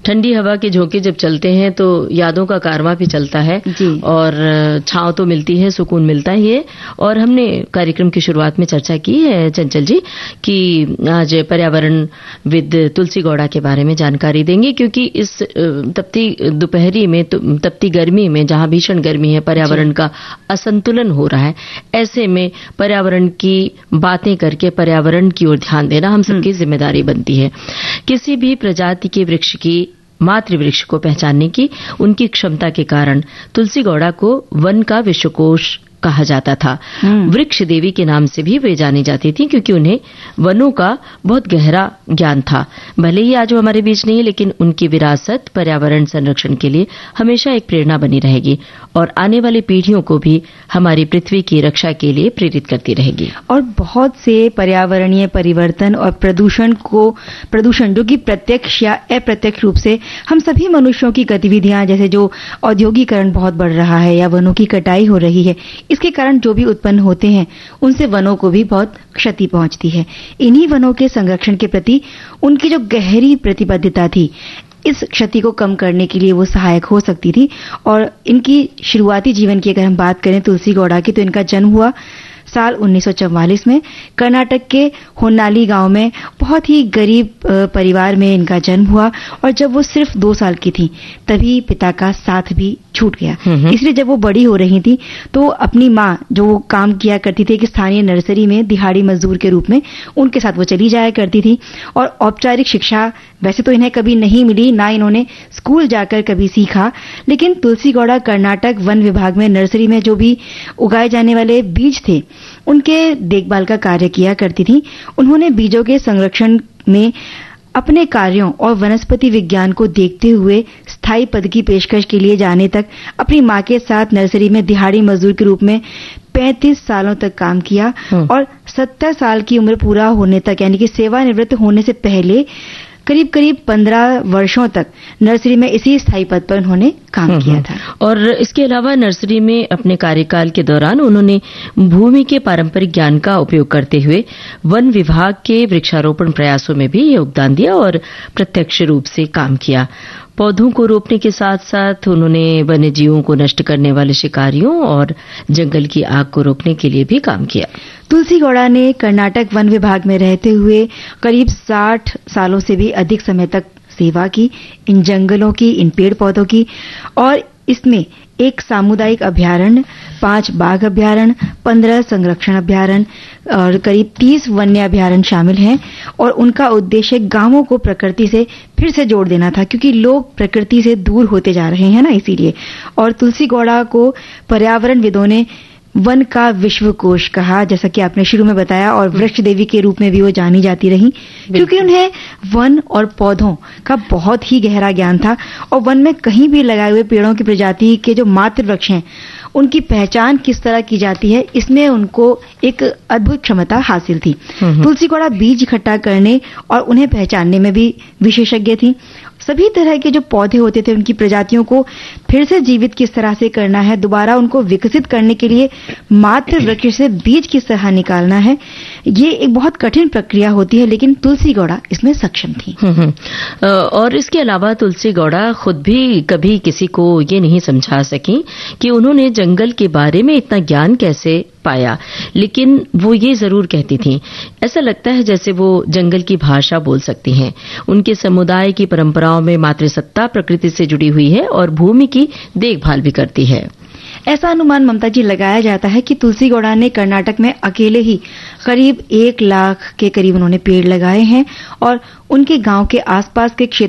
ठंडी हवा के झोंके जब चलते हैं तो यादों का कारवां भी चलता है और छांव तो मिलती है, सुकून मिलता ही है। और हमने कार्यक्रम की शुरुआत में चर्चा की है चंचल जी कि आज पर्यावरण विद तुलसी गौड़ा के बारे में जानकारी देंगे, क्योंकि इस तपती दोपहरी में, तपती गर्मी में, जहां भीषण गर्मी है, पर्यावरण का असंतुलन हो रहा है, ऐसे में पर्यावरण की बातें करके पर्यावरण की ओर ध्यान देना हम सबकी जिम्मेदारी बनती है। किसी भी प्रजाति के वृक्ष की, मातृ वृक्ष को पहचानने की उनकी क्षमता के कारण तुलसी गौड़ा को वन का विश्वकोश कहा जाता था। वृक्ष देवी के नाम से भी वे जानी जाती थी, क्योंकि उन्हें वनों का बहुत गहरा ज्ञान था। भले ही आज वो हमारे बीच नहीं है, लेकिन उनकी विरासत पर्यावरण संरक्षण के लिए हमेशा एक प्रेरणा बनी रहेगी और आने वाली पीढ़ियों को भी हमारी पृथ्वी की रक्षा के लिए प्रेरित करती रहेगी। और बहुत से पर्यावरणीय परिवर्तन और प्रदूषण जो कि प्रत्यक्ष या अप्रत्यक्ष रूप से हम सभी मनुष्यों की गतिविधियां, जैसे जो औद्योगिकरण बहुत बढ़ रहा है या वनों की कटाई हो रही है, इसके कारण जो भी उत्पन्न होते हैं उनसे वनों को भी बहुत क्षति पहुंचती है। इन्हीं वनों के संरक्षण के प्रति उनकी जो गहरी प्रतिबद्धता थी, इस क्षति को कम करने के लिए वो सहायक हो सकती थी। और इनकी शुरुआती जीवन की अगर हम बात करें तुलसी गौड़ा की, तो इनका जन्म हुआ साल 1944 में कर्नाटक के होन्नाली गांव में। बहुत ही गरीब परिवार में इनका जन्म हुआ और जब वो सिर्फ 2 साल की थी तभी पिता का साथ भी छूट गया। इसलिए जब वो बड़ी हो रही थी तो अपनी माँ, जो वो काम किया करती थी एक स्थानीय नर्सरी में दिहाड़ी मजदूर के रूप में, उनके साथ वो चली जाया करती थी। और औपचारिक शिक्षा वैसे तो इन्हें कभी नहीं मिली, ना इन्होंने स्कूल जाकर कभी सीखा, लेकिन तुलसी गौड़ा कर्नाटक वन विभाग में नर्सरी में जो भी उगाए जाने वाले बीज थे उनके देखभाल का कार्य किया करती थी। उन्होंने बीजों के संरक्षण में अपने कार्यों और वनस्पति विज्ञान को देखते हुए स्थायी पद की पेशकश के लिए जाने तक अपनी मां के साथ नर्सरी में दिहाड़ी मजदूर के रूप में 35 सालों तक काम किया। और 70 साल की उम्र पूरा होने तक, यानी कि सेवानिवृत्त होने से पहले करीब 15 वर्षों तक नर्सरी में इसी स्थायी पद पर उन्होंने काम किया था। और इसके अलावा नर्सरी में अपने कार्यकाल के दौरान उन्होंने भूमि के पारंपरिक ज्ञान का उपयोग करते हुए वन विभाग के वृक्षारोपण प्रयासों में भी योगदान दिया और प्रत्यक्ष रूप से काम किया। पौधों को रोपने के साथ साथ उन्होंने वन्य जीवों को नष्ट करने वाले शिकारियों और जंगल की आग को रोकने के लिए भी काम किया। तुलसी गौड़ा ने कर्नाटक वन विभाग में रहते हुए करीब 60 सालों से भी अधिक समय तक सेवा की, इन जंगलों की, इन पेड़ पौधों की। और इसमें एक सामुदायिक अभ्यारण्य, 5 बाघ अभ्यारण्य, 15 संरक्षण अभ्यारण्य और करीब 30 वन्य अभ्यारण्य शामिल हैं। और उनका उद्देश्य गांवों को प्रकृति से फिर से जोड़ देना था, क्योंकि लोग प्रकृति से दूर होते जा रहे हैं ना, इसीलिए। और तुलसी गौड़ा को पर्यावरणविदों ने वन का विश्वकोश कहा, जैसा कि आपने शुरू में बताया, और वृक्ष देवी के रूप में भी वो जानी जाती रही, क्योंकि उन्हें वन और पौधों का बहुत ही गहरा ज्ञान था। और वन में कहीं भी लगाए हुए पेड़ों की प्रजाति के जो मातृ वृक्ष हैं, उनकी पहचान किस तरह की जाती है, इसमें उनको एक अद्भुत क्षमता हासिल थी। तुलसी गौड़ा बीज इकट्ठा करने और उन्हें पहचानने में भी विशेषज्ञ थी। सभी तरह के जो पौधे होते थे उनकी प्रजातियों को फिर से जीवित किस तरह से करना है, दोबारा उनको विकसित करने के लिए मातृ वृक्ष से बीज किस तरह निकालना है, ये एक बहुत कठिन प्रक्रिया होती है, लेकिन तुलसी गौड़ा इसमें सक्षम थी। और इसके अलावा तुलसी गौड़ा खुद भी कभी किसी को ये नहीं समझा सकी कि उन्होंने जंगल के बारे में इतना ज्ञान कैसे पाया, लेकिन वो ये जरूर कहती थीं, ऐसा लगता है जैसे वो जंगल की भाषा बोल सकती हैं। उनके समुदाय की परंपराओं में मातृसत्ता प्रकृति से जुड़ी हुई है और भूमि की देखभाल भी करती है। ऐसा अनुमान ममता जी लगाया जाता है कि तुलसी गौड़ा ने कर्नाटक में अकेले ही करीब 1 लाख के करीब उन्होंने पेड़ लगाए हैं और उनके गांव के आसपास के क्षेत्र